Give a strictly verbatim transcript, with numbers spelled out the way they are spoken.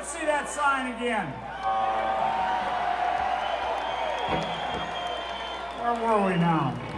Let's see that sign again. Where were we now?